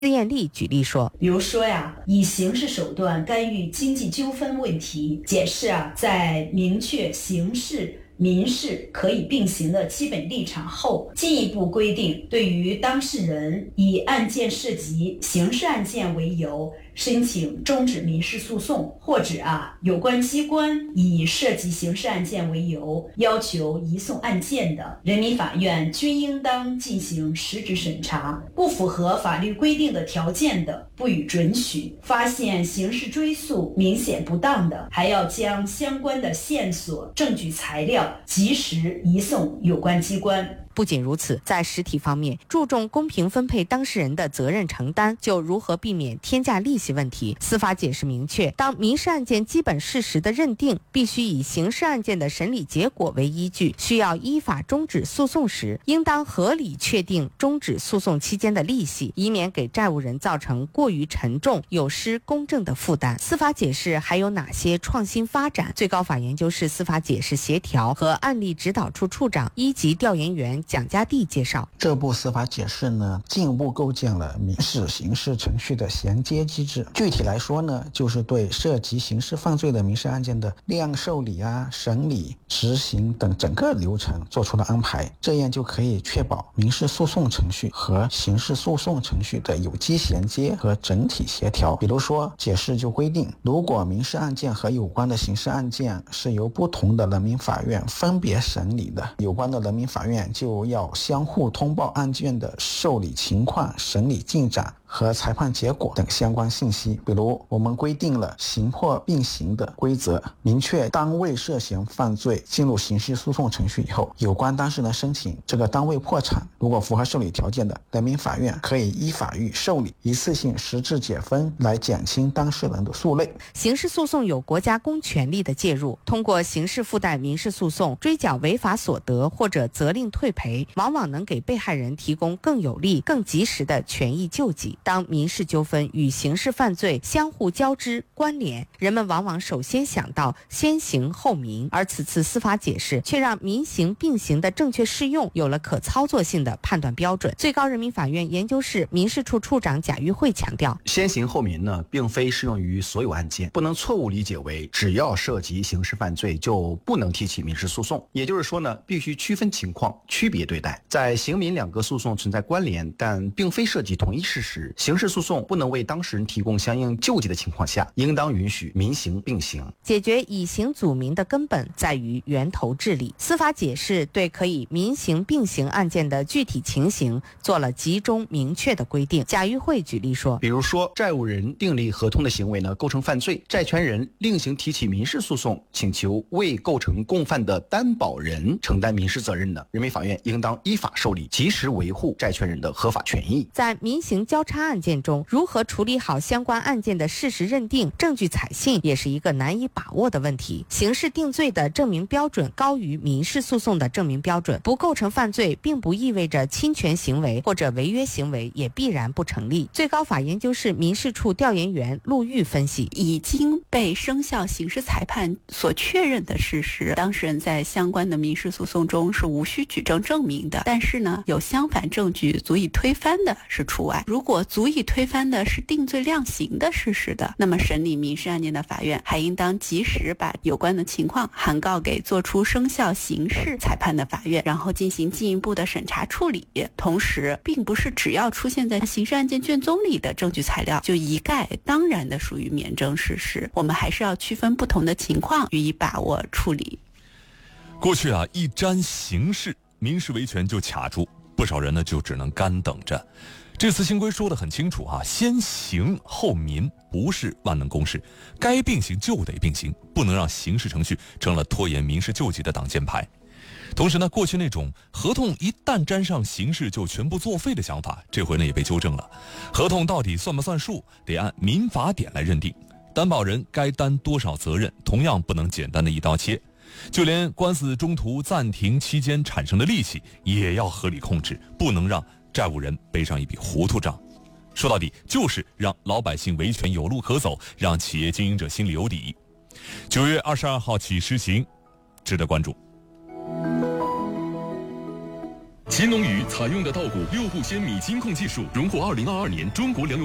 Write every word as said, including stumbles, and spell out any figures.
艳丽举例说， 比如说呀，以刑事手段干预经济纠纷问题，解释啊，在明确刑事民事可以并行的基本立场后，进一步规定，对于当事人以案件涉及刑事案件为由申请终止民事诉讼，或者啊有关机关以涉及刑事案件为由要求移送案件的，人民法院均应当进行实质审查，不符合法律规定的条件的，不予准许。发现刑事追诉明显不当的，还要将相关的线索、证据材料及时移送有关机关。 不仅如此，在实体方面，注重公平分配当事人的责任承担，就如何避免天价利息问题。司法解释明确，当民事案件基本事实的认定必须以刑事案件的审理结果为依据，需要依法终止诉讼时，应当合理确定终止诉讼期间的利息，以免给债务人造成过于沉重、有失公正的负担。司法解释还有哪些创新发展？最高法研究室司法解释协调和案例指导处处长、一级调研员蒋家地介绍， 这部司法解释呢，进一步构建了民事刑事程序的衔接机制。具体来说呢，就是对涉及刑事犯罪的民事案件的立案受理啊、审理、执行等整个流程做出了安排，这样就可以确保民事诉讼程序和刑事诉讼程序的有机衔接和整体协调。比如说，解释就规定，如果民事案件和有关的刑事案件是由不同的人民法院分别审理的，有关的人民法院就要相互通报案件的受理情况、审理进展和裁判结果等相关信息。比如，我们规定了刑破并行的规则，明确单位涉嫌犯罪进入刑事诉讼程序以后，有关当事人申请这个单位破产，如果符合受理条件的，人民法院可以依法予受理，一次性实质解分，来减轻当事人的诉累。 刑事诉讼有国家公权力的介入，通过刑事附带民事诉讼追缴违法所得或者责令退赔，往往能给被害人提供更有力、更及时的权益救济。当民事纠纷与刑事犯罪相互交织关联，人们往往首先想到先刑后民，而此次司法解释却让民刑并行的正确适用有了可操作性的判断标准。最高人民法院研究室民事处处长贾玉慧强调， 先刑后民呢，并非适用于所有案件，不能错误理解为只要涉及刑事犯罪就不能提起民事诉讼。也就是说呢，必须区分情况，区别对待。在刑民两个诉讼存在关联，但并非涉及同一事实，刑事诉讼不能为当事人提供相应救济的情况下，应当允许民刑并行。 解决以刑阻民的根本在于源头治理。司法解释对可以民刑并行案件的具体情形做了集中明确的规定。贾玉慧举例说， 比如说，债务人订立合同的行为呢构成犯罪，债权人另行提起民事诉讼，请求为构成共犯的担保人承担民事责任的，人民法院应当依法受理，及时维护债权人的合法权益。 在民刑交叉案件中，如何处理好相关案件的事实认定、证据采信，也是一个难以把握的问题。刑事定罪的证明标准高于民事诉讼的证明标准，不构成犯罪，并不意味着侵权行为或者违约行为也必然不成立。最高法研究室民事处调研员陆玉分析， 已经被生效刑事裁判所确认的事实，当事人在相关的民事诉讼中是无需举证证明的，但是呢，有相反证据足以推翻的是除外。如果足以推翻的是定罪量刑的事实的，那么审理民事案件的法院还应当及时把有关的情况函告给做出生效刑事裁判的法院，然后进行进一步的审查处理。同时，并不是只要出现在刑事案件卷宗里的证据材料就一概当然的属于免征事实，我们还是要区分不同的情况予以把握处理。 过去啊，一沾刑事，民事维权就卡住，不少人呢就只能干等着。这次新规说得很清楚啊，先刑后民不是万能公式，该并行就得并行，不能让刑事程序成了拖延民事救济的挡箭牌。同时呢，过去那种合同一旦沾上刑事就全部作废的想法，这回呢也被纠正了。合同到底算不算数，得按民法典来认定，担保人该担多少责任，同样不能简单的一刀切。就连官司中途暂停期间产生的利息也要合理控制，不能让债务人背上一笔糊涂账。说到底就是让老百姓维权有路可走，让企业经营者心里有底。九月二十二号起施行，值得关注。 秦龙鱼采用的稻谷六步鲜米金控技术，荣获二零二二年中国粮油